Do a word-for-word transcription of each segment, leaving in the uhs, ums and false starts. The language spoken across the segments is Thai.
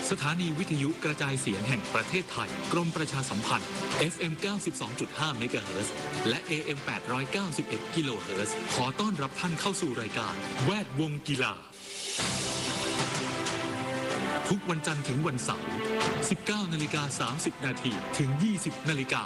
สถานีวิทยุกระจายเสียงแห่งประเทศไทยกรมประชาสัมพันธ์ เอฟ เอ็ม เก้าสิบสองจุดห้า เมกะเฮิรตซ์และ เอ เอ็ม แปดร้อยเก้าสิบเอ็ด กิโลเฮิรตซ์ขอต้อนรับท่านเข้าสู่รายการแวดวงกีฬาทุกวันจันทร์ถึงวันเสาร์ สิบเก้านาฬิกาสามสิบนาทีถึง ยี่สิบนาฬิกา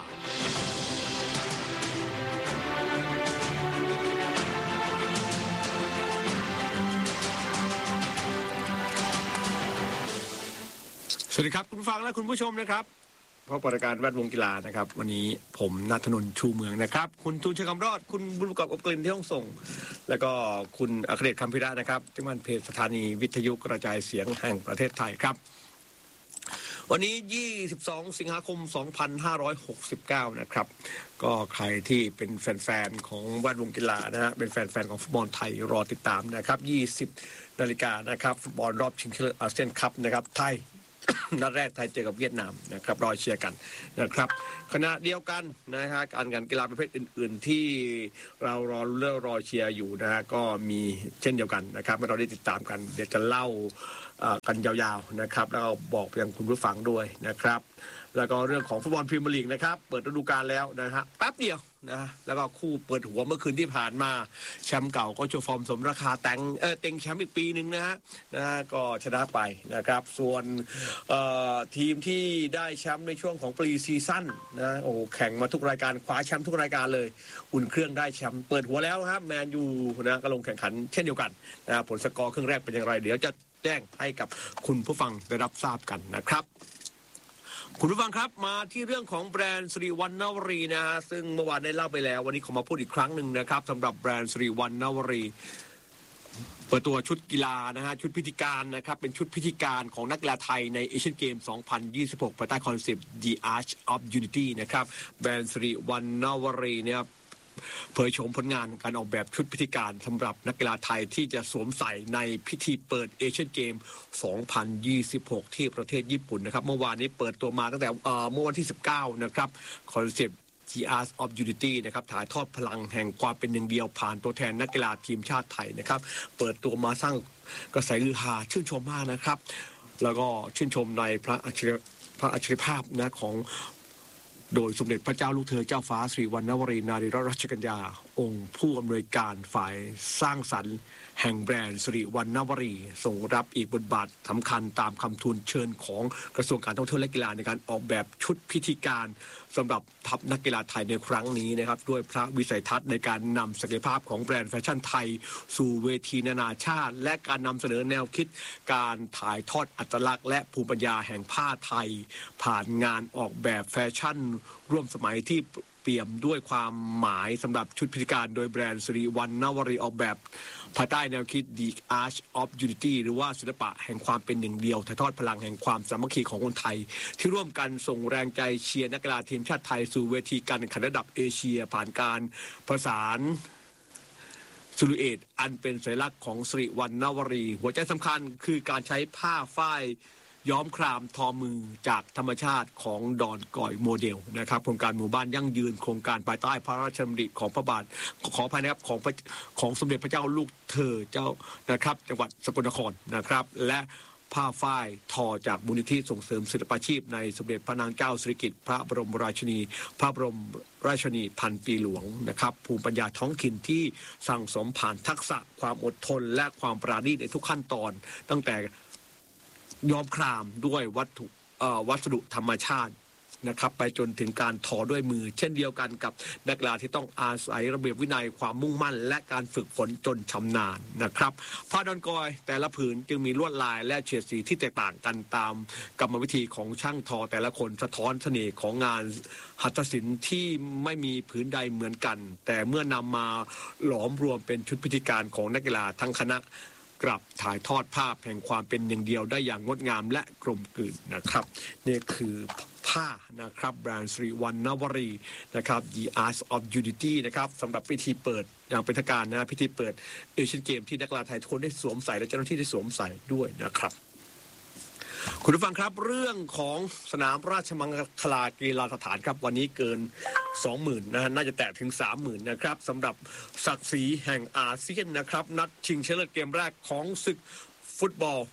สวัสดีครับคุณผู้ฟังและคุณผู้ชมนะครับพบกับรายการแวดวงกีฬานะครับวันนี้ผมณัฐนนท์ชูเมืองนะครับคุณทูลเชิญคำรอดคุณบุญประกอบอบกลิ่นที่ห้องส่งแล้วก็คุณอัครเดชคำพิระนะครับที่มันเพจสถานีวิทยุกระจายเสียงแห่งประเทศไทยครับวันนี้ยี่สิบสองสิงหาคมสองพันห้าร้อยหกสิบเก้านะครับก็ใครที่เป็นแฟนๆของแวดวงกีฬานะฮะเป็นแฟนๆของฟุตบอลไทยรอติดตามนะครับยี่สิบนาฬิกานะครับฟุตบอลรอบชิงชนะเลิศอาเซียนคัพนะครับไทยนัดแรกไทยเจอกับเวียดนามนะครับรอเชียร์กันนะครับขณะเดียวกันนะฮะการแข่งกีฬาประเภทอื่นๆที่เรารอเลือกรอเชียร์อยู่นะฮะก็มีเช่นเดียวกันนะครับให้เราได้ติดตามกันเดี๋ยวจะเล่ากันยาวๆนะครับแล้วบอกไปยังคุณผู้ฟังด้วยนะครับแล้วก็เรื่องของฟุตบอลพรีเมียร์ลีกนะครับเปิดฤดูกาลแล้วนะฮะแป๊บเดียวนะแล้วก็คู่เปิดหัวเมื่อคืนที่ผ่านมาแชมป์เก่าก็โชว์ฟอร์มสมราคาแต่งเออเต็งแชมป์อีกปีหนึ่งนะฮะนะก็ชนะไปนะครับส่วนทีมที่ได้แชมป์ในช่วงของปรีซีซั่นนะโอ้แข่งมาทุกรายการคว้าแชมป์ทุกรายการเลยอุ่นเครื่องได้แชมป์เปิดหัวแล้วครับแมนยูนะก็ลงแข่งขันเช่นเดียวกันนะผลสกอร์ครึ่งแรกเป็นอย่างไรเดี๋ยวจะแจ้งให้กับคุณผู้ฟังได้รับทราบกันนะครับคุณผู้ฟังครับมาที่เรื่องของแบรนด์สิริวัณณวรีนะฮะซึ่งเมื่อวานได้เล่าไปแล้ววันนี้ขอมาพูดอีกครั้งหนึ่งนะครับสำหรับแบรนด์สิริวัณณวรีเปิดตัวชุดกีฬานะฮะชุดพิธีการนะครับเป็นชุดพิธีการของนักกีฬาไทยในเอเชียนเกมสองพันยี่สิบหกภายใต้คอนเซปต์ The Arch of Unity นะครับแบรนด์สิริวัณณวรีเนี่ยเผยโฉมผลงานการออกแบบชุดพิธีการสำหรับนักกีฬาไทยที่จะสวมใส่ในพิธีเปิดเอเชียนเกมสองพันยี่สิบหกที่ประเทศญี่ปุ่นนะครับเมื่อวานนี้เปิดตัวมาตั้งแต่เมื่อวันที่สิบเก้านะครับคอนเซปต์ The Arch of Unity นะครับถ่ายทอดพลังแห่งความเป็นหนึ่งเดียวผ่านตัวแทนนักกีฬาทีมชาติไทยนะครับเปิดตัวมาสร้างกระแสฮือฮาชื่นชมมากนะครับแล้วก็ชื่นชมในพระอัจฉริพระอัจฉริภาพนะของโดยสมเด็จพระเจ้าลูกเธอเจ้าฟ้าสิริวัณณวรีนารีรัชกัญญาองค์ผู้อำนวยการฝ่ายสร้างสรรค์แห่งแบรนด์สิริวัณณวรีทรงรับอีกบทบาทสำคัญตามคำทูลเชิญของกระทรวงการท่องเที่ยวและกีฬาในการออกแบบชุดพิธีการสำหรับทัพนักกีฬาไทยในครั้งนี้นะครับด้วยพระวิสัยทัศน์ในการนำศักยภาพของแบรนด์แฟชั่นไทยสู่เวทีนานาชาติและการนำเสนอแนวคิดการถ่ายทอดอัตลักษณ์และภูมิปัญญาแห่งผ้าไทยผ่านงานออกแบบแฟชั่นร่วมสมัยที่เปี่ยมด้วยความหมายสำหรับชุดพิธีการโดยแบรนด์สิริวัณณวรีออกแบบภายใต้แนวคิด The Arch of Unity หรือว่าศิลปะแห่งความเป็นหนึ่งเดียวถ่ายทอดพลังแห่งความสามัคคีของคนไทยที่ร่วมกันส่งแรงใจเชียร์นักกีฬาทีมชาติไทยสู่เวทีการแข่งขันระดับเอเชียผ่านการประสานซิลูเอตอันเป็นสัญลักษณ์ของสิริวัณณวรีหัวใจสำคัญคือการใช้ผ้าฝ้ายย้อมครามทอมือจากธรรมชาติของดอนก่อยโมเดลนะครับโครงการหมู่บ้านยั่งยืนโครงการภายใต้พระราชดำริของพระบาทขอภายในของของสมเด็จพระเจ้าลูกเธอเจ้านะครับจังหวัดสกลนครนะครับและผ้าฝ้ายทอจากมูลนิธิส่งเสริมศิลปาชีพในสมเด็จพระนางเจ้าสิริกิติ์พระบรมราชินีพระบรมราชินีพันปีหลวงนะครับภูมิปัญญาท้องถิ่นที่สั่งสมผ่านทักษะความอดทนและความปราณีตในทุกขั้นตอนตั้งแต่ย้อมครามด้วยวัตถุวัสดุธรรมชาตินะครับไปจนถึงการทอด้วยมือเช่นเดียวกันกับนักกีฬาที่ต้องอาศัยระเบียบวินัยความมุ่งมั่นและการฝึกฝนจนชำนาญนะครับผ้าดอนกอยแต่ละผืนจึงมีลวดลายและเฉดสีที่แตกต่างกันตามกรรมวิธีของช่างทอแต่ละคนสะท้อนเสน่ห์ของงานหัตถศิลป์ที่ไม่มีผืนใดเหมือนกันแต่เมื่อนำมาหลอมรวมเป็นชุดพิธีการของนักกีฬาทั้งคณะกลับถ่ายทอดภาพแห่งความเป็นหนึ่งเดียวได้อย่างงดงามและกลมกลืนนะครับนี่คือผ้านะครับแบรนด์สิริวัณณวรีนะครับ The Arch of Unity นะครับสำหรับพิธีเปิดอย่างเป็นทางการนะพิธีเปิดเอเชียนเกมที่นักกีฬาไทยทุกคนได้สวมใส่และเจ้าหน้าที่ได้สวมใส่ด้วยนะครับคุณผู้ฟังครับเรื่องของสนามราชมังคลากีฬาสถานครับวันนี้เกิน สองหมื่น นะฮะน่าจะแตะถึง สามหมื่น นะครับสำหรับศักดิ์ศรีแห่งอาเซียนนะครับนัดชิงชนะเลิศเกมแรกของศึกฟุตบอล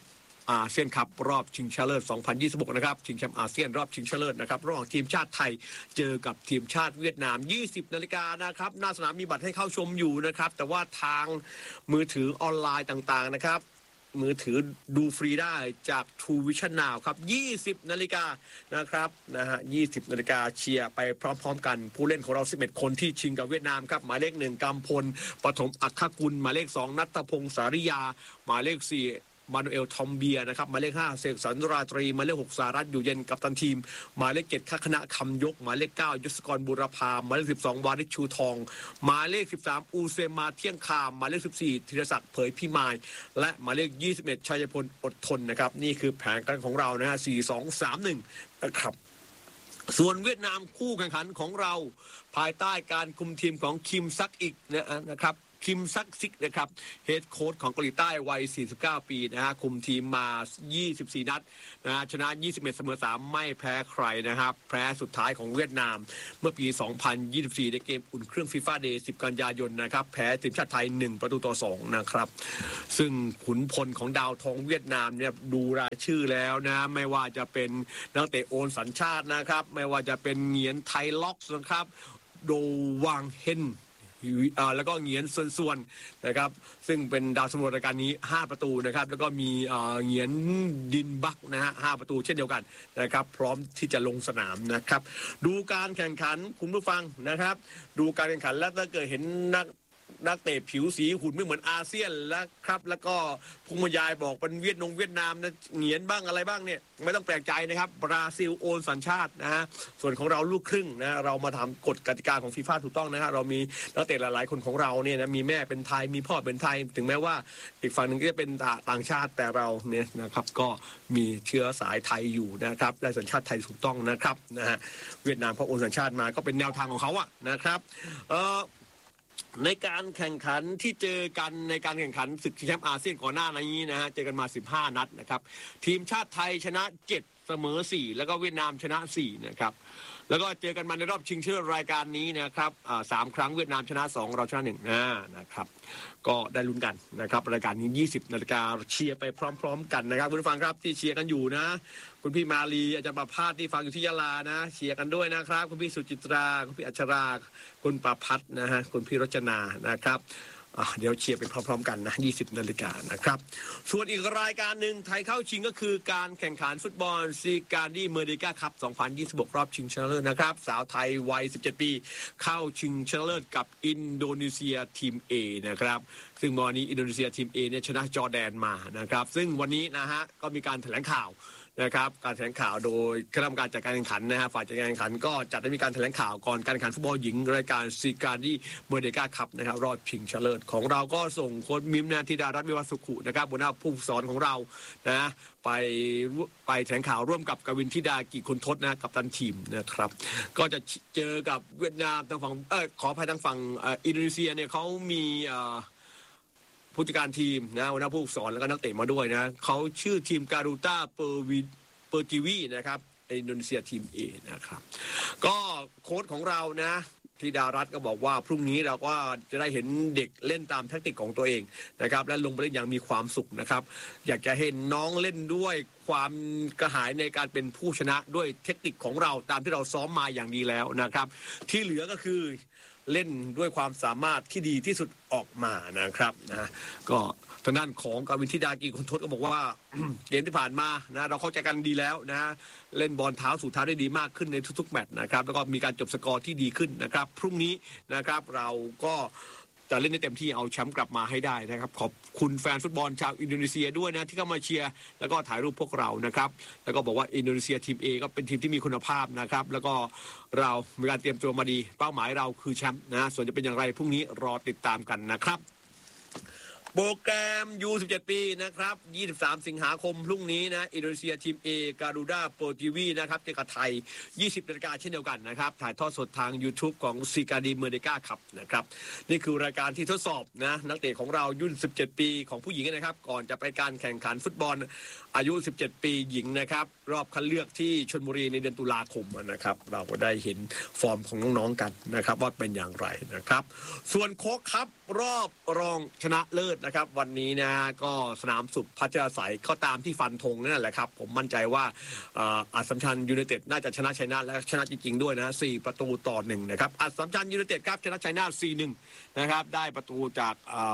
อาเซียนคัพรอบชิงชนะเลิศ สองพันยี่สิบหก นะครับชิงแชมป์อาเซียนรอบชิงชนะเลิศนะครับระหว่างทีมชาติไทยเจอกับทีมชาติเวียดนาม ยี่สิบ นาฬิกานะครับหน้าสนามมีบัตรให้เข้าชมอยู่นะครับแต่ว่าทางมือถือออนไลน์ต่างๆนะครับมือถือดูฟรีได้จาก True Vision Now ครับ ยี่สิบ นาฬิกานะครับนะฮะ ยี่สิบ นาฬิกาเชียร์ไปพร้อมๆกันผู้เล่นของเรา สิบเอ็ด คนที่ชิงกับเวียดนามครับหมายเลขหนึ่งกำพลปฐมอัคคกุลหมายเลขสองณัฐพงศ์สาริยาหมายเลขสี่มานูเอลทอมเบียนะครับหมายเลขห้าเสกสรรราตรีหมายเลขหกสารัตอยู่เย็นกัปตันทีมหมายเลขเจ็ดคณะคำยกหมายเลขเก้ายศกรบุรพาหมายเลขสิบสองวาริชชูทองหมายเลขสิบสามอูเซมาเที่ยงคามหมายเลขสิบสี่ธีรศักดิ์เผยพิมายและหมายเลขยี่สิบเอ็ดชัยพลอดทนนะครับนี่คือแผนการของเรานะฮะสี่ สอง สาม หนึ่งนะครับส่วนเวียดนามคู่แข่งขันของเราภายใต้การคุมทีมของคิมซักอิกนะครับคิมซักซิกนะครับเฮดโค้ชของเกาหลีใต้วัยสี่สิบเก้าปีนะฮะคุมทีมมายี่สิบสี่นัดนะฮะชนะยี่สิบเอ็ดเสมอสามไม่แพ้ใครนะครับแพ้สุดท้ายของเวียดนามเมื่อปีสองพันยี่สิบสี่ในเกมอุ่นเครื่องฟีฟ่าเดย์สิบกันยายนนะครับแพ้ทีมชาติไทยหนึ่งประตูต่อสองนะครับซึ่งขุนพลของดาวทองเวียดนามเนี่ยดูรายชื่อแล้วนะไม่ว่าจะเป็นนักเตะโอนสัญชาตินะครับไม่ว่าจะเป็นเหงียนไทล็อกนะครับโดวังเฮนแล้วก็เหงียนส่วนๆนะครับซึ่งเป็นดาวสำรวจรายการนี้ห้าประตูนะครับแล้วก็มีเหงียนดินบักนะฮะห้าประตูเช่นเดียวกันนะครับพร้อมที่จะลงสนามนะครับดูการแข่งขันคุณผู้ฟังนะครับดูการแข่งขันแล้วถ้าเกิดเห็นนักนักเตะผิวสีหุ่นไม่เหมือนอาเซียนแล้วครับแล้วก็พุงมายายบอกเป็นเวียดนงเวียดนามนะเหงียนบ้างอะไรบ้างเนี่ยไม่ต้องแปลกใจนะครับบราซิลโอนสัญชาตินะฮะส่วนของเราลูกครึ่งนะเรามาทำกฎกติกาของฟีฟ่าถูกต้องนะฮะเรามีนักเตะหลายๆคนของเราเนี่ยนะมีแม่เป็นไทยมีพ่อเป็นไทยถึงแม้ว่าอีกฝั่งหนึ่งก็จะเป็นต่างชาติแต่เราเนี่ยนะครับก็มีเชื้อสายไทยอยู่นะครับได้สัญชาติไทยถูกต้องนะครับนะฮะเวียดนามพอโอนสัญชาติมาก็เป็นแนวทางของเขาอะนะครับเอ่อในการแข่งขันที่เจอกันในการแข่งขันศึกชิงแชมป์อาเซียนก่อนหน้านี้นะฮะเจอกันมาสิบห้านัดนะครับทีมชาติไทยชนะเจ็ดเสมอสี่แล้วก็เวียดนามชนะสี่นะครับแล้วก็เจอกันมาในรอบชิงชนะเลิศรายการนี้นะครับสามครั้งเวียดนามชนะสองเราชนะหนึ่งนะครับก็ได้ลุ้นกันนะครับรายการนี้ยี่สิบนาฬิกาเชียร์ไปพร้อมๆกันนะครับคุณผู้ฟังครับที่เชียร์กันอยู่นะคุณพี่มาลีอาจารย์ประภาสที่ฟังอยู่ที่ยะลานะเชียร์กันด้วยนะครับคุณพี่สุจิตราคุณพี่อัชราคุณประพัฒน์นะฮะคุณพี่รจนานะครับเดี๋ยวเชียร์ไปพร้อมๆกันนะยี่สิบนาฬิกานะครับส่วนอีกรายการหนึ่งไทยเข้าชิงก็คือการแข่งขันฟุตบอลซีการดีเมอร์ดิก้าคัพสองพันยี่สิบหกรอบชิงชนะเลิศนะครับสาวไทยวัยสิบเจ็ดปีเข้าชิงชนะเลิศกับอินโดนีเซียทีม A นะครับซึ่งวันนี้อินโดนีเซียทีม A เนี่ยชนะจอร์แดนมานะครับซึ่งวันนี้นะฮะก็มีการแถลงข่าวนะครับการแถลงข่าวโดยคณะกรรมการจัดการแข่งขันนะฮะฝ่ายจัดการแข่งขันก็จัดได้มีการแถลงข่าวก่อนการแข่งขันฟุตบอลหญิงรายการซีการดีเมอร์เดกาคัพนะครับรอบชิงชนะเลิศของเราก็ส่งโค้ชมิมนาธิดารัตน์วิวัฒน์สุขุนะครับหัวหน้าผู้ฝึกสอนของเรานะไปไปแถลงข่าวร่วมกับกวินธิดากิจคนทศนะกัปตันทีมนะครับก็จะเจอกับเวียดนามทางฝั่งเออขออภัยทางฝั่งอินโดนีเซียเนี่ยเขามีผู้จัดการทีมนะหัวหน้าผู้ฝึกสอนแล้วก็นักเตะมาด้วยนะเขาชื่อทีมการูต้าเปอร์วิเปอร์จิวีนะครับอินโดนีเซียทีม A นะครับก็โค้ชของเรานะธิดารัตน์ก็บอกว่าพรุ่งนี้เราก็จะได้เห็นเด็กเล่นตามแทคติกของตัวเองนะครับและลงไปเล่นอย่างมีความสุขนะครับอยากจะเห็นน้องเล่นด้วยความกระหายในการเป็นผู้ชนะด้วยเทคนิคของเราตามที่เราซ้อมมาอย่างดีแล้วนะครับที่เหลือก็คือเล่นด้วยความสามารถที่ดีที่สุดออกมานะครับนะก็ทางด้านของกวินธิดากีคนทศก็บอกว่า เกมที่ผ่านมานะเราเข้าใจกันดีแล้วนะเล่นบอลเท้าสู่เท้าได้ดีมากขึ้นในทุกๆแมตช์นะครับแล้วก็มีการจบสกอร์ที่ดีขึ้นนะครับพรุ่งนี้นะครับเราก็จะเล่นได้เต็มที่เอาแชมป์กลับมาให้ได้นะครับขอบคุณแฟนฟุตบอลชาวอินโดนีเซียด้วยนะที่เข้ามาเชียร์แล้วก็ถ่ายรูปพวกเรานะครับแล้วก็บอกว่าอินโดนีเซียทีม A ก็เป็นทีมที่มีคุณภาพนะครับแล้วก็เรามีการเตรียมตัวมาดีเป้าหมายเราคือแชมป์นะส่วนจะเป็นอย่างไรพรุ่งนี้รอติดตามกันนะครับโปรแกรม ยู สิบเจ็ด ปีนะครับยี่สิบสามสิงหาคมพรุ่งนี้นะอินโดนีเซียทีม A การูด้าโปรตีวีนะครับเจอกับไทยยี่สิบนาฬิกาเช่นเดียวกันนะครับถ่ายทอดสดทาง YouTube ของซีการดีเมอร์เดกาครับนะครับนี่คือรายการที่ทดสอบนะนักเตะของเรายุ่นสิบเจ็ดปีของผู้หญิงนะครับก่อนจะไปการแข่งขันฟุตบอลอายุสิบเจ็ดปีหญิงนะครับรอบคัดเลือกที่ชลบุรีในเดือนตุลาคมนะครับเราก็ได้เห็นฟอร์มของน้องๆกันนะครับว่าเป็นอย่างไรนะครับส่วนโค้ชครับรอบรองชนะเลิศนะครับวันนี้นะก็สนามสุขพัชรไสยก็ตามที่ฟันธงนั่นแหละครับผมมั่นใจว่าอัสสัมชัญยูไนเต็ดน่าจะชนะชัยนาทและชนะจริงๆด้วยนะสี่ประตูต่อหนึ่งนะครับอัสสัมชัญยูไนเต็ดครับชนะชัยนาท สี่หนึ่ง นะครับได้ประตูจาก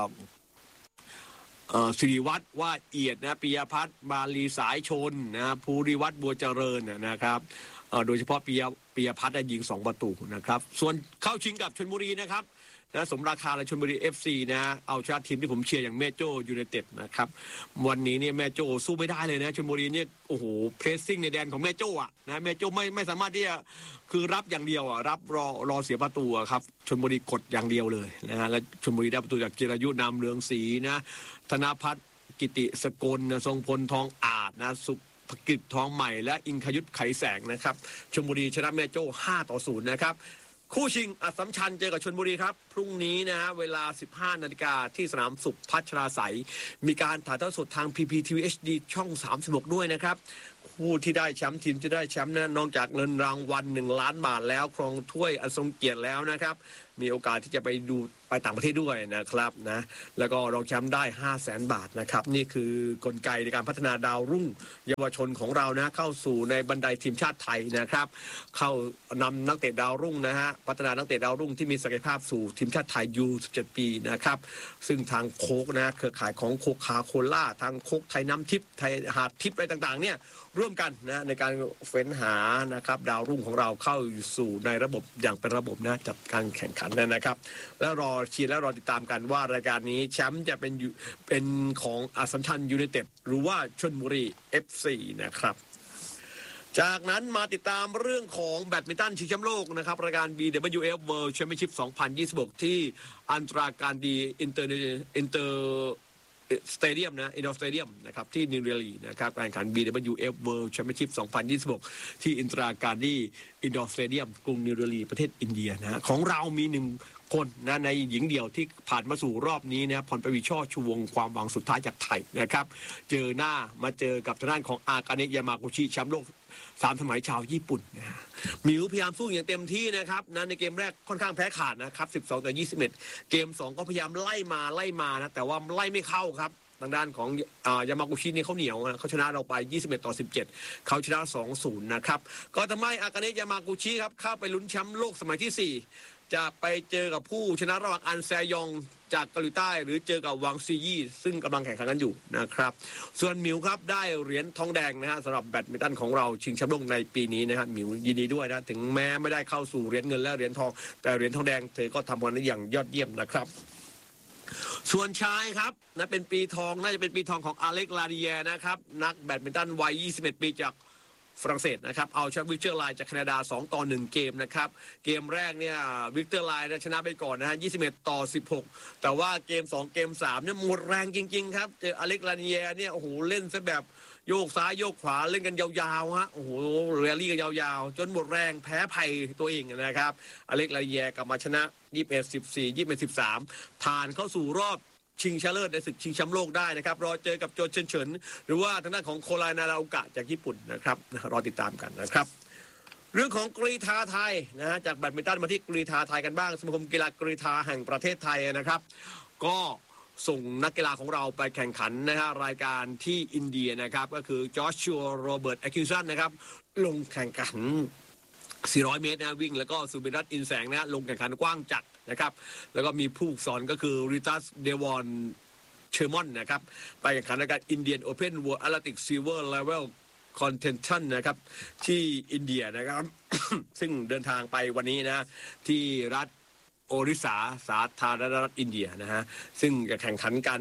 สิริวัฒน์ว่าเอียดนะปิยพัฒน์บาลีสายชนนะภูริวัฒน์บัวเจริญนะครับโดยเฉพาะปิยปิยพัฒน์ได้ยิงสองประตูนะครับส่วนเข้าชิงกับชลบุรีนะครับนะสมราคาและชลบุรี เอฟ ซี นะเอาชนะทีมที่ผมเชียร์อย่างแม่โจ้ยูไนเต็ดนะครับวันนี้เนี่ยแม่โจ้สู้ไม่ได้เลยนะชลบุรีเนี่ยโอ้โหเพรสซิ่งในแดนของแม่โจ้อะนะแม่โจ้ไม่ไม่สามารถที่จะคือรับอย่างเดียวอ่ะรับรอรอเสียประตูครับชลบุรีกดอย่างเดียวเลยนะฮะและชลบุรีได้ประตูจากจิรายุนามเรืองศรีนะธนพัฒน์กิติสกลทรงพลทองอาจนะสุภกิจทองใหม่และอิงคยุทธไขแสงนะครับชลบุรีชนะแม่โจ้ห้าต่อศูนย์นะครับคู่ชิงอัสสัมชัญเจอกับชลบุรีครับพรุ่งนี้นะฮะเวลา สิบห้านาฬิกาที่สนามสุขพัชราไสยมีการถ่ายทอดสดทาง พี พี ที วี เอช ดี ช่องสามสิบหกด้วยนะครับผู้ที่ได้แชมป์ทีมที่ได้แชมป์นะนอกจากเงินรางวัลหนึ่งล้านบาทแล้วครองถ้วยอันทรงเกียรติแล้วนะครับมีโอกาสที่จะไปดูไปต่างประเทศด้วยนะครับนะแล้วก็รองแชมป์ได้ ห้าแสน บาทนะครับนี่คือกลไกในการพัฒนาดาวรุ่งเยาวชนของเรานะเข้าสู่ในบันไดทีมชาติไทยนะครับเข้านำนักเตะดาวรุ่งนะฮะพัฒนานักเตะดาวรุ่งที่มีศักยภาพสู่ทีมชาติไทย ยู สิบเจ็ด ปีนะครับซึ่งทางโค้กนะเครือข่ายของโคคาโคล่าทางโค้กไทยน้ำทิพย์ไทยหาดทิพย์อะไรต่างๆเนี่ยร่วมกันนะในการเฟ้นหานะครับดาวรุ่งของเราเข้าสู่ในระบบอย่างเป็นระบบนะจัดการแข่งขันนะครับแล้วรอเชียร์และรอติดตามกันว่ารายการนี้แชมป์จะเป็นเป็นของอัสสัมชัญยูไนเต็ดหรือว่าชลบุรี เอฟ ซี นะครับจากนั้นมาติดตามเรื่องของแบดมินตันชิงแชมป์โลกนะครับรายการ บี ดับเบิลยู เอฟ World Championship สองพันยี่สิบหกที่อันตราการดีอินเตอร์อินเตอร์สเตเดียมนะอินดอร์สเตเดียมนะครับที่นิวเดลีนะครับการแข่งขัน บี ดับเบิลยู เอฟ World Championship สองพันยี่สิบหกที่อินตราการดีอินดอร์สเตเดียมกรุงนิวเดลีประเทศอินเดียนะของเรามีหนึ่งคนนะในหญิงเดี่ยวที่ผ่านมาสู่รอบนี้นะพรปวีช่อชูวงความหวังสุดท้ายจากไทยนะครับเจอหน้ามาเจอกับทางด้านของอากาเนะยามากุชิแชมป์โลกสามสมัยชาวญี่ปุ่นนะมิวพยายามสู้อย่างเต็มที่นะครับนะในเกมแรกค่อนข้างแพ้ขาดนะครับสิบสองต่อยี่สิบเอ็ดเกมสองก็พยายามไล่มาไล่มานะแต่ว่าไล่ไม่เข้าครับทางด้านของยามากุชินี่เขาเหนียวนะเขาชนะเราไปยี่สิบเอ็ดต่อสิบเจ็ดเขาชนะ สองศูนย์ นะครับก็ทำให้อากาเนะยามากุชิครับเข้าไปลุ้นแชมป์โลกสมัยที่สี่จะไปเจอกับผู้ชนะระหว่างอันแซยองจากเกาหลีใต้หรือเจอกับวังซียี่ซึ่งกำลังแข่งขันกันอยู่นะครับส่วนหมิวครับได้เหรียญทองแดงนะฮะสำหรับแบดมินตันของเราชิงแชมป์โลกในปีนี้นะครับหมิวยินดีด้วยนะถึงแม้ไม่ได้เข้าสู่เหรียญเงินและเหรียญทองแต่เหรียญทองแดงเธอก็ทำผลงานได้อย่างยอดเยี่ยมนะครับส่วนชายครับนะเป็นปีทองน่าจะเป็นปีทองของอเล็กลาดิเยนะครับนักแบดมินตันวัยยี่สิบเอ็ดปีจากฝรั่งเศสนะครับเอาชนะวิกเตอร์ไลน์จากแคนาดาสองต่อหนึ่งเกมนะครับเกมแรกเนี่ยวิกเตอร์ไลน์ชนะไปก่อนนะฮะยี่สิบเอ็ดต่อสิบหกแต่ว่าเกมสองเกมสามเนี่ยหมดแรงจริงๆครับเจออเล็กลาดิเยเนี่ยโอ้โหเล่นซะแบบโยกซ้ายโยกขวาเล่นกันยาวๆฮะโอ้โหเรลลี่กันยาวๆจนหมดแรงแพ้ภัยตัวเองนะครับอเล็กลาดิเยกลับมาชนะยี่สิบเอ็ด สิบสี่ ยี่สิบเอ็ด สิบสามผ่านเข้าสู่รอบชิงชนะเลิศในศึกชิงแชมป์โลกได้นะครับรอเจอกับโจเฉินเฉินหรือว่าทางด้านของโคไลนาราโอกะจากญี่ปุ่นนะครับรอติดตามกันนะครับเรื่องของกรีฑาไทยนะฮะจากแบดมินตันมาที่กรีฑาไทยกันบ้างสมาคมกีฬากรีฑาแห่งประเทศไทยนะครับก็ส่งนักกีฬาของเราไปแข่งขันนะฮะรายการที่อินเดียนะครับก็คือจอชัวโรเบิร์ตแอคิวสันนะครับลงแข่งขันสี่ร้อยเมตรนะวิ่งแล้วก็สุบิรัตน์อินแสงนะลงแข่งขันกว้างจักรนะครับแล้วก็มีผู้สอนก็คือริตัสเดวอนเชอร์มอนนะครับไปแข่งขันรายการอินเดียนโอเพนเวิลด์แอตเลติกซิลเวอร์เลเวลคอนเทนชั่นนะครับที่อินเดียนะครับ ซึ่งเดินทางไปวันนี้นะที่รัฐโอริสาสาธารณรัฐอินเดียนะฮะซึ่งจะแข่งขันกัน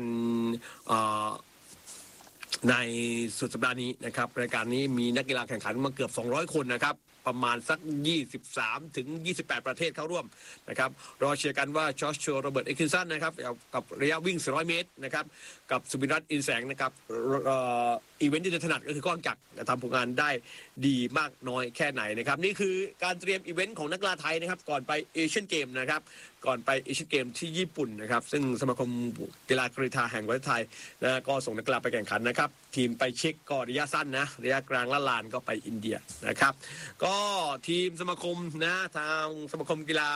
ในสุดสัปดาห์นี้นะครับรายการนี้มีนักกีฬาแข่งขันมาเกือบสองร้อยคนนะครับประมาณสักยี่สิบสามถึงยี่สิบแปดประเทศเข้าร่วมนะครับรอเชียร์กันว่าจอชัวโรเบิร์ตเอ็กคินสันนะครับกับระยะวิ่งสี่ร้อยเมตรนะครับกับสุบิรัตน์อินแสงนะครับอีเวนต์ที่จะถนัดก็คือกว้างจักรจะทำผลงานได้ดีมากน้อยแค่ไหนนะครับนี่คือการเตรียมอีเวนต์ของนักกีฬาไทยนะครับก่อนไปเอเชียนเกมนะครับก่อนไปเอเชียนเกมที่ญี่ปุ่นนะครับซึ่งสมาคมกีฬากรีฑาแห่งประเทศไทยนะก็ส่งนักกีฬาไปแข่งขันนะครับทีมไปเช็คก็ระยะสั้นนะระยะกลางและลานก็ไปอินเดียนะครับก็ทีมสมาคมนะทางสมาคมกีฬาก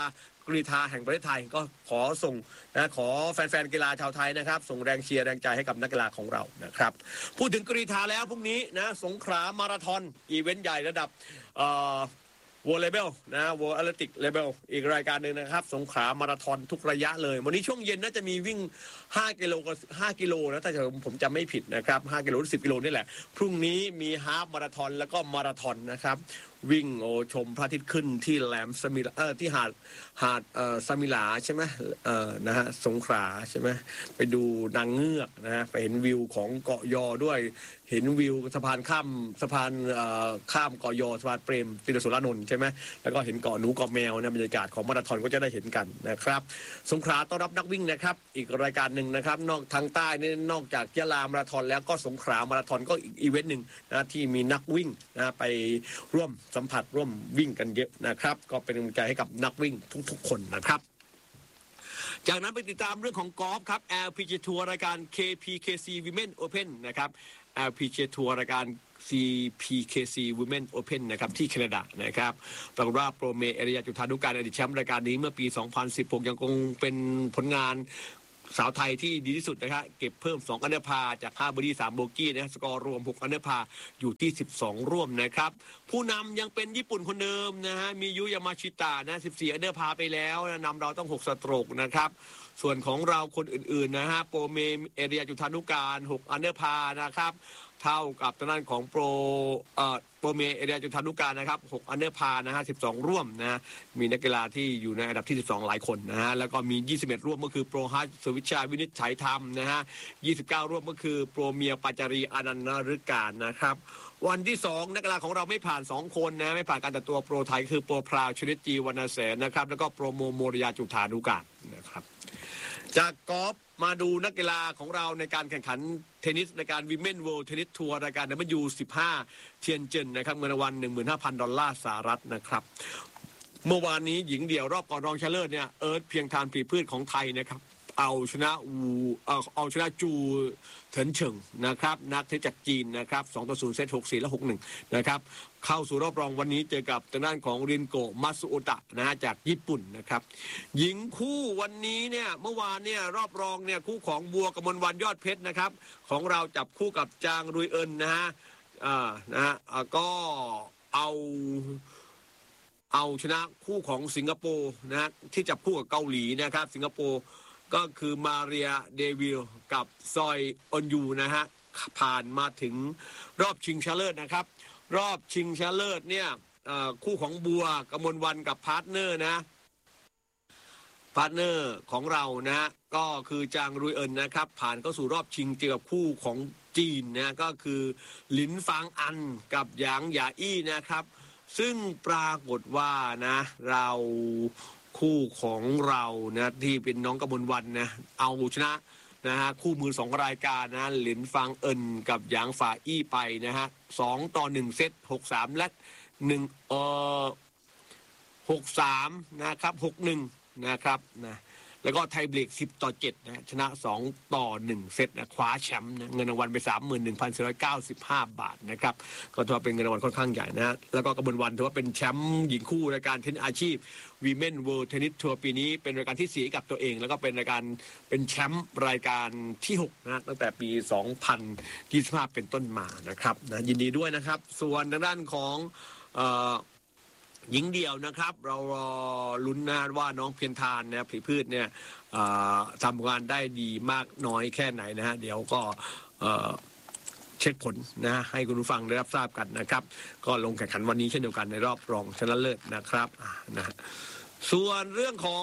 กรีฑาแห่งประเทศไทยก็ขอส่งนะขอแฟนๆกีฬาชาวไทยนะครับส่งแรงเชียร์แรงใจให้กับนักกีฬาของเรานะครับพูดถึงกรีฑาแล้วพรุ่งนี้นะสงขลามาราธอนอีเวนต์ใหญ่ระดับเอ่อวอลเลย์บอลนะวอลแอตเลติกเลเวลอีกรายการหนึ่งนะครับสงขลามาราธอนทุกระยะเลยวันนี้ช่วงเย็นน่าจะมีวิ่งห้ากิโลกับห้ากิโลนะถ้าผมจำไม่ผิดนะครับห้ากิโลหรือสิบกิโลนี่แหละพรุ่งนี้มีฮาล์ฟมาราธอนแล้วก็มาราธอนนะครับวิ่งโอชมพระอาทิตย์ขึ้นที่แหลมสมิลาเออที่หาดหาดเอ่อสมิลาใช่ไหมเอ่อนะฮะสงขลาใช่ไหมไปดูนางเงือกนะฮะไปเห็นวิวของเกาะยอด้วยเห็นวิวสะพานข้ามสะพานเอ่อข้ามเกาะยอสะพานเปรมติรสุรานนท์ใช่ไหมแล้วก็เห็นเกาะหนูเกาะแมวนะบรรยากาศของมาราธอนก็จะได้เห็นกันนะครับสงขลาต้อนรับนักวิ่งนะครับอีกรายการหนึ่งนะครับนอกทางใต้นี่นอกจากยะลามาราธอนแล้วก็สงขลามาราธอนก็อีกอีเวนต์หนึ่งนะที่มีนักวิ่งนะไปร่วมสัมผัสร่วมวิ่งกันเยอะนะครับก็เป็นกำลังใจให้กับนักวิ่งทุกๆคนนะครับจากนั้นไปติดตามเรื่องของกอล์ฟครับ แอล พี จี ทัวร์รายการ เค พี เค ซี Women Open นะครับ แอล พี จี ทัวร์รายการ ซี พี เค ซี Women Open นะครับที่แคนาดานะครับปรากฏว่าโปรเมเอริยาจุฑานุการอดีตแชมป์รายการนี้เมื่อปี สองพันสิบหก ยังคงเป็นผลงานสาวไทยที่ดีที่สุดนะครับเก็บเพิ่มสองอันเดอร์พาจากห้าเบอร์ดี้สามโบกี้นะสกอร์รวมหกอันเดอร์พาอยู่ที่สิบสองร่วมนะครับผู้นำยังเป็นญี่ปุ่นคนเดิมนะฮะมียุยามาชิตะนะสิบสี่อันเดอร์พาไปแล้วนำเราต้องหกสโตรกนะครับส่วนของเราคนอื่นๆนะฮะโปรเมเอเรียจุฑานุการหกอันเดอร์พานะครับเท่ากับทางด้านของโปรเอ่อโปรเมเอเรียจุฑานุการนะครับหกอันเดอร์พานะฮะสิบสองร่วมนะมีนักกีฬาที่อยู่ในอันดับที่สิบสองหลายคนนะฮะแล้วก็มียี่สิบเอ็ดร่วมก็คือโปรฮัชสวิชาวินิจฉัยธรรมนะฮะยี่สิบเก้าร่วมก็คือโปรเมียปัจจารีอนันต์ฤการนะครับวันที่สองนักกีฬาของเราไม่ผ่านสองคนนะไม่ผ่านการตัดตัวโปรไทยคือโปรพราวชนิดจีวรรณแสนนะครับแล้วก็โปรโมโมริยาจุฑานุการนะครับจากกอล์ฟมาดูนักกีฬาของเราในการแข่งขันเทนนิสในการวิมเมนเวิลด์เทนนิสทัวร์รายการ ดับเบิลยู สิบห้า เทียนเจินนะครับเงินรางวัล หนึ่งหมื่นห้าพัน ดอลลาร์สหรัฐนะครับเมื่อวานนี้หญิงเดี่ยวรอบก่อนรองชนะเลิศเนี่ยเอิร์ธเพียงทานปีพืชของไทยนะครับเอาชนะวูเอาเอาชนะจูเถินเฉิงนะครับนักเทนนิสจากจีนนะครับสองต่อศูนย์เซตหกสี่และหกหนึ่งนะครับเข้าสู่รอบรองวันนี้เจอกับทางด้านของรินโกะมัตสึโอตะนะฮะจากญี่ปุ่นนะครับหญิงคู่วันนี้เนี่ยเมื่อวานเนี่ยรอบรองเนี่ยคู่ของบัวกมลวันยอดเพชรนะครับของเราจับคู่กับจางรุยเอินนะฮะอ่านะฮะก็เอาเอาชนะคู่ของสิงคโปร์นะฮะที่จับคู่กับเกาหลีนะครับสิงคโปร์ก็คือมาเรียเดวิลกับซอยออนยูนะฮะผ่านมาถึงรอบชิงชนะเลิศนะครับรอบชิงชนะเลิศเนี่ยคู่ของบัวกมลวันกับพาร์ทเนอร์นะพาร์ทเนอร์ของเรานะก็คือจางรุยเอินนะครับผ่านเข้าสู่รอบชิงเจอกับคู่ของจีนนะก็คือหลินฟางอันกับหยางหยาอี้นะครับซึ่งปรากฏว่านะเราคู่ของเรานะที่เป็นน้องกมลวันนะเอาชนะนะฮะคู่มือสองรายการนะหลินฟางเอินกับหยางฝาอี้ไปนะฮะสองต่อหนึ่งเซตหกสามและหนึ่งเอ่อหกสามนะครับหกหนึ่งนะครับนะแล้วก็ไทยเบรกสิบต่อเจ็ดนะชนะสองต่อหนึ่งเซตนะคว้าแชมป์นะเงินรางวัลไป สามหมื่นหนึ่งพันสี่ร้อยเก้าสิบห้า บาทนะครับก็ถือว่าเป็นเงินรางวัลค่อนข้างใหญ่นะแล้วก็กมลวันถือว่าเป็นแชมป์หญิงคู่รายการเทนนิสอาชีพ Women World Tennis Tour ปีนี้เป็นรายการที่สี่กับตัวเองแล้วก็เป็นรายการเป็นแชมป์รายการที่หกนะตั้งแต่ปีสองพันยี่สิบห้าเป็นต้นมานะครับนะยินดีด้วยนะครับส่วนทางด้านของเอ่อหญิงเดี่ยวนะครับเรารอลุ้นนะว่าน้องเพียรทานเนี่ยผีพืชเนี่ยทำงานได้ดีมากน้อยแค่ไหนนะฮะเดี๋ยวก็เช็คผลนะให้คุณผู้ฟังได้รับทราบกันนะครับก็ลงแข่งขันวันนี้เช่นเดียวกันในรอบรองชนะเลิศนะครับนะส่วนเรื่องของ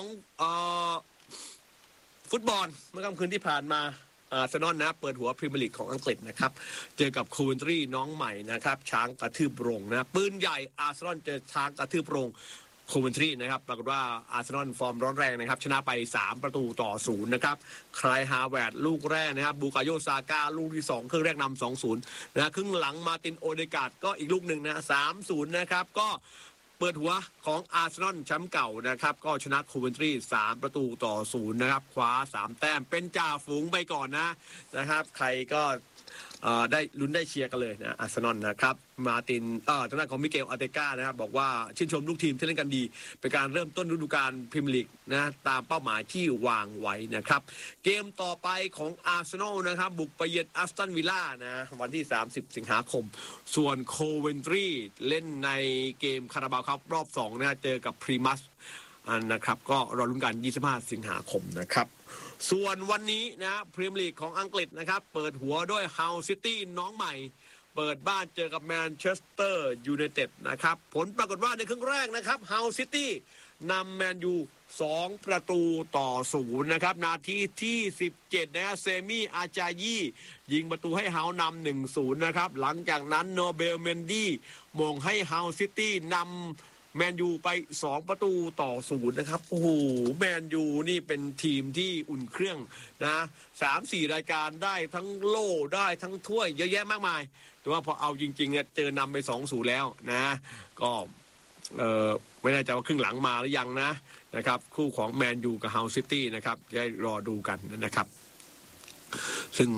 ฟุตบอลเมื่อค่ำคืนที่ผ่านมาอาร์เซนอลนะเปิดหัวพรีเมียร์ลีกของอังกฤษนะครับเจอกับโคเวนทรีน้องใหม่นะครับช้างกระทืบโรงนะปืนใหญ่อาร์เซนอลเจอช้างกระทืบโรงโคเวนทรีนะครับปรากฏว่าอาร์เซนอลฟอร์มร้อนแรงนะครับชนะไปสามประตูต่อศูนย์นะครับคลายฮาแวร์ดลูกแรกนะครับบูกาโยซาก้าลูกที่สองครึ่งแรกนำ สองศูนย์ นะครึ่งหลังมาตินโอเดกาดก็อีกลูกหนึ่งนะ สามศูนย์ นะครับก็เปิดหัวของอาร์เซนอลแชมป์เก่านะครับก็ชนะโคเวนทรีสามประตูต่อศูนย์นะครับคว้าสามแต้มเป็นจ่าฝูงไปก่อนนะนะครับใครก็ได้ลุ้นได้เชียร์กันเลยนะอาร์เซนอลนะครับมาตินเอ่อทางด้านของมิเกลอาร์เตกานะครับบอกว่าชื่นชมลูกทีมที่เล่นกันดีเป็นการเริ่มต้นฤดูกาลพรีเมียร์ลีกนะตามเป้าหมายที่วางไว้นะครับเกมต่อไปของอาร์เซนอลนะครับบุกไปเยือนอัสตันวิลล่านะวันที่สามสิบสิงหาคมส่วนโคเวนทรีเล่นในเกมคาราบาวครับรอบสองนะเจอกับพรีมัสนะครับก็รอลุ้นกันยี่สิบห้าสิงหาคมนะครับส่วนวันนี้นะพรีเมียร์ลีกของอังกฤษนะครับเปิดหัวด้วยเฮาซิตี้น้องใหม่เปิดบ้านเจอกับแมนเชสเตอร์ยูไนเต็ดนะครับผลปรากฏว่าในครึ่งแรกนะครับเฮาซิตี้นำแมนยูสองประตูต่อศูนย์นะครับนาทีที่สิบเจ็ดนะเซมี่อาจายียิงประตูให้เฮานำหนึ่งศูนย์นะครับหลังจากนั้นโนเบลเมนดี้มงให้เฮาซิตี้นำแมนยูไปสองประตูต่อศูนย์นะครับโอ้โหแมนยูนี่เป็นทีมที่อุ่นเครื่องนะสามสี่รายการได้ทั้งโล่ได้ทั้งถ้วยเยอะแยะมากมายแต่ว่าพอเอาจริงๆเนี่ยเจอนำไปสองศูนย์แล้วนะก็เออไม่แน่ใจว่าครึ่งหลังมาหรือยังนะนะครับคู่ของแมนยูกับเฮาซิตี้นะครับจะรอดูกันนะครับซึ่ง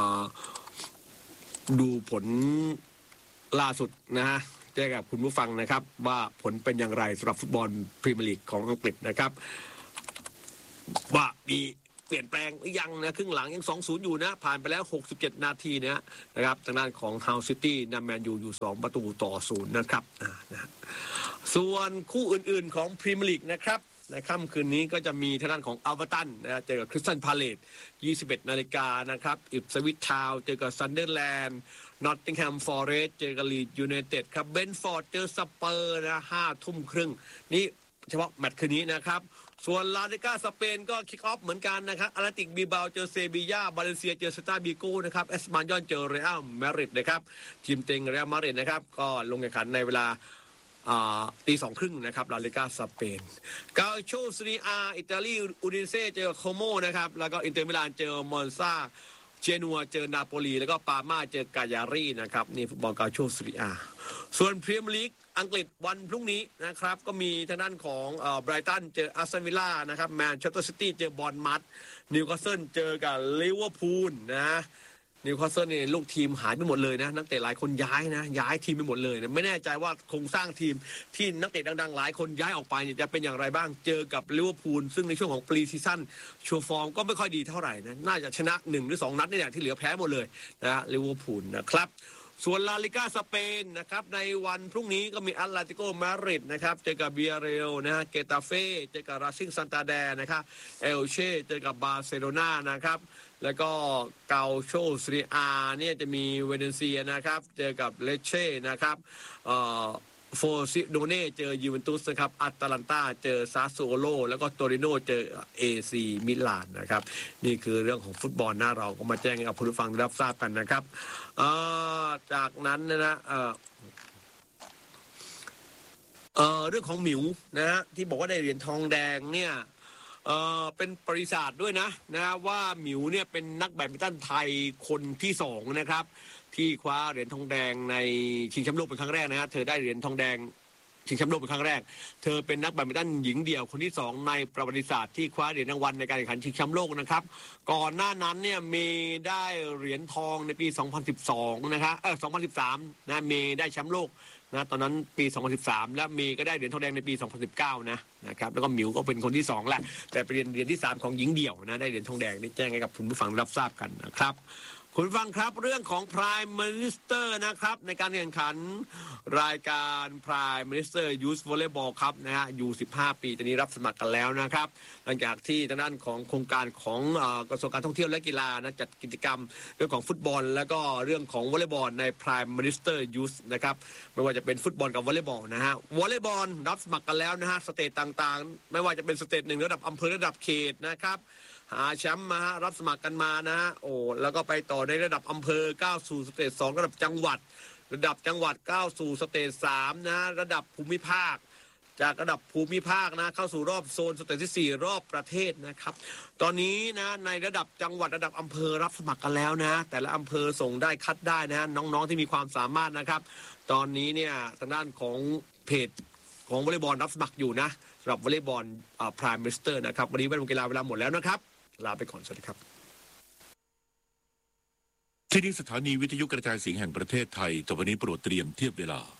ดูผลล่าสุดนะฮะแจ้งกับคุณผู้ฟังนะครับว่าผลเป็นอย่างไรสำหรับฟุตบอลพรีเมียร์ลีกของอังกฤษนะครับว่ามีเปลี่ยนแปลงหรือยังนะครึ่งหลังยัง สองศูนย์ อยู่นะผ่านไปแล้วหกสิบเจ็ดนาทีนะนะครับทางด้านของเฮาซิตี้นำแมนยูอยู่สองประตูต่อศูนย์นะครับนะส่วนคู่อื่นๆของพรีเมียร์ลีกนะครับในค่ำคืนนี้ก็จะมีทางด้านของอัลเวอร์ตันนะเจอกับคริสตัลพาเลซยี่สิบเอ็ดนาฬิกานะครับอิปสวิชทาวน์เจอกับซันเดอร์แลนด์นอตติงแฮมฟอเรสต์เจอกับลีดยูไนเต็ดครับเบนฟอร์ดเจอสเปอร์นะห้าทุ่มครึ่งนี่เฉพาะแมตช์คืนนี้นะครับส่วนลาลิก้าสเปนก็คิกออฟเหมือนกันนะครับอาร์ติกบีบาเจอเซบีย่าบาเลนเซียเจอสตาร์บิโก้นะครับเอสปานยอนเจอเรอัลมาดริดนะครับทีมเต็งเรอัลมาดริดนะครับก็ลงแข่งขันในเวลาตีสองครึ่งนะครับลาลิก้าสเปนกาโชซีรีอาอิตาลีอูดินเซ่เจอโคโมนะครับแล้วก็อินเตอร์มิลานเจอมอนซาเจนัวเจอนาโปลีแล้วก็ปาร์มาเจอกายารีนะครับนี่ฟุตบอลกาโชซีรีอาส่วนพรีเมียร์ลีกอังกฤษวันพรุ่งนี้นะครับก็มีทางด้านของไบรตันเจออาร์เซนอลวิลล่านะครับแมนเชสเตอร์ซิตี้เจอบอร์นมัธนิวคาสเซิลเจอกับลิเวอร์พูลนะนิวคาสเซิลนี่ลูกทีมหายไปหมดเลยนะนักเตะหลายคนย้ายนะย้ายทีมไปหมดเลยนะไม่แน่ใจว่าโครงสร้างทีมที่นักเตะดังๆหลายคนย้ายออกไปเนี่ยจะเป็นอย่างไรบ้างเจอกับลิเวอร์พูลซึ่งในช่วงของปรีซีซั่นชัวร์ฟอร์มก็ไม่ค่อยดีเท่าไหร่นะน่าจะชนะหนึ่งหรือสองนัดนี่แหละที่เหลือแพ้หมดเลยนะลิเวอร์พูลนะครับส่วนลาลิก้าสเปนนะครับในวันพรุ่งนี้ก็มีแอตเลติโกมาดริดนะครับเจอกับเบียเรลนะฮะเกตาเฟ่เจอกับราซิงซันตาแดร์นะครับเอลเช่เจอกับบาร์เซโลนานะครับแล้วก็เกาโชซีรีอาเนี่ยจะมีเวเนเซียนะครับเจอกับเลเช่นะครับเอ่อโฟซิโดเน่เจอยูเวนตุสนะครับอัตแลนตาเจอซาสโซโลแล้วก็โตริโนเจอเอซีมิลานนะครับนี่คือเรื่องของฟุตบอลนะเราก็มาแจ้งให้กับผู้ฟังรับทราบกันนะครับจากนั้นนะเอ่อเอ่อเรื่องของหมิวนะฮะที่บอกว่าได้เหรียญทองแดงเนี่ยเอ่อเป็นบริษัทด้วยนะนะว่าหมิวเนี่ยเป็นนักแบดมินตันไทยคนที่สองนะครับที่คว้าเหรียญทองแดงในชิงแชมป์โลกเป็นครั้งแรกนะฮะเธอได้เหรียญทองแดงชิงแชมป์โลกเป็นครั้งแรกเธอเป็นนักแบดมินตันหญิงเดี่ยวคนที่สองในประวัติศาสตร์ที่คว้าเหรียญรางวัลในการแข่งขันชิงแชมป์โลกนะครับก่อนหน้านั้นเนี่ยเมย์ได้เหรียญทองในปีสองพันสิบสองนะครับเออสองพันสิบสามนะเมย์ได้แชมป์โลกนะตอนนั้นปีสองพันสิบสามและเมย์ก็ได้เหรียญทองแดงในปีสองพันสิบเก้านะนะครับแล้วก็หมิวก็เป็นคนที่สองแหละแต่เป็นเหรียญที่สามของหญิงเดี่ยวนะได้เหรียญทองแดงนี่แจ้งให้กับคุณผู้ฟังรับทราบกันนะครับคุณฟังครับเรื่องของ Prime Minister นะครับในการแข่งขันรายการ Prime Minister Youth Volleyball ครับนะฮะอยู่สิบห้าปีตอนนี้รับสมัครกันแล้วนะครับหลังจากที่ทางด้านของโครงการของกระทรวงการท่องเที่ยวและกีฬานะจัดกิจกรรมเรื่องของฟุตบอลแล้วก็เรื่องของวอลเลย์บอลใน Prime Minister Youth นะครับไม่ว่าจะเป็นฟุตบอลกับวอลเลย์บอลนะฮะวอลเลย์บอลรับสมัครกันแล้วนะฮะสเตจต่างๆไม่ว่าจะเป็นสเตจหนึ่งระดับอำเภอระดับเขตนะครับหาแชมป์มารับสมัครกันมานะฮะโอ้แล้วก็ไปต่อในระดับอำเภอก้าวสู่สเตจสองระดับจังหวัดระดับจังหวัดก้าวสู่สเตจสามนะระดับภูมิภาคจากระดับภูมิภาคนะเข้าสู่รอบโซนสเตจที่สี่รอบประเทศนะครับตอนนี้นะในระดับจังหวัดระดับอำเภอรับสมัครกันแล้วนะแต่ละอำเภอส่งได้คัดได้นะน้องๆที่มีความสามารถนะครับตอนนี้เนี่ยทางด้านของเพจของวอลเลย์บอลรับสมัครอยู่นะสำหรับวอลเลย์บอลพรายมิสเตอร์นะครับวันนี้แว่นวงกีฬาเวลาหมดแล้วนะครับลาไปก่อนสวัสดีครับที่นี่สถานีวิทยุกระจายเสียงแห่งประเทศไทยต่อไปนี้โปรดเตรียมเทียบเวลา